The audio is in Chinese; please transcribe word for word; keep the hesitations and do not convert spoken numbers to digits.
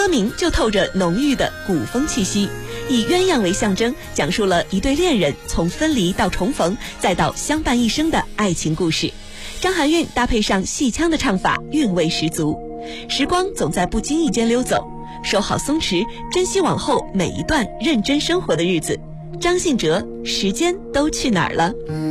名就透着浓郁的古风气息，以鸳鸯为象征，讲述了一对恋人从分离到重逢，再到相伴一生的爱情故事。张含韵搭配上戏腔的唱法，韵味十足。时光总在不经意间溜走，收好松弛，珍惜往后每一段认真生活的日子。张信哲，时间都去哪儿了？